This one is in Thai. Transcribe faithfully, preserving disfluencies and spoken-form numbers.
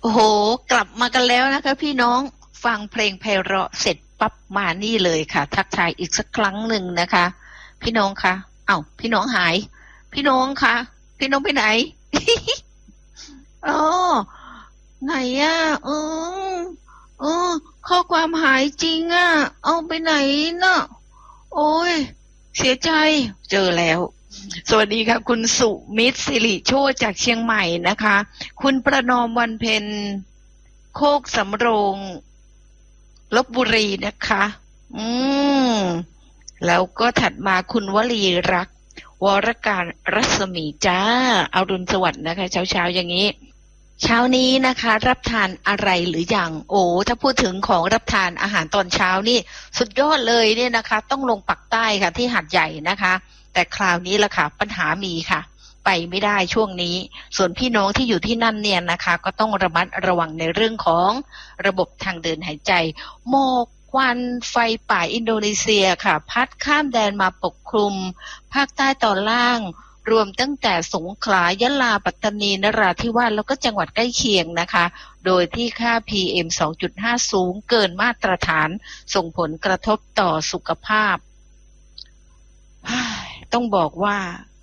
โอ้โหกลับมากันแล้วนะคะพี่น้องฟังเพลงไพเราะเสร็จปั๊บมานี่เลยค่ะทักทายอีกสักครั้งหนึ่งนะคะพี่น้องคะเอ้าพี่น้องหายพี่น้องคะพี่น้องไปไหน อ๋อไหนอ่ะเออเออข้อความหายจริงอ่ะเอาไปไหนเนาะโอ้ยเสียใจเจอแล้วสวัสดีค่ะคุณสุมิตรสิริโชติจากเชียงใหม่นะคะคุณประนอมวันเพ็ญโคกสำโรงลพบุรีนะคะอืมแล้วก็ถัดมาคุณวลีรักษ์วรการรัศมีจ้าอรุณสวัสดิ์นะคะเช้าๆอย่างนี้เช้านี้นะคะรับทานอะไรหรือยังโอ้ถ้าพูดถึงของรับทานอาหารตอนเช้านี่สุดยอดเลยเนี่ยนะคะต้องลงปักใต้ค่ะที่หาดใหญ่นะคะแต่คราวนี้ล่ะค่ะปัญหามีค่ะไปไม่ได้ช่วงนี้ส่วนพี่น้องที่อยู่ที่นั่นเนี่ยนะคะก็ต้องระมัดระวังในเรื่องของระบบทางเดินหายใจหมอกควันไฟป่าอินโดนีเซียค่ะพัดข้ามแดนมาปกคลุมภาคใต้ตอนล่างรวมตั้งแต่สงขลายะลาปัตตานีนราธิวาสแล้วก็จังหวัดใกล้เคียงนะคะโดยที่ค่า พี เอ็ม สองจุดห้า สูงเกินมาตรฐานส่งผลกระทบต่อสุขภาพต้องบอกว่า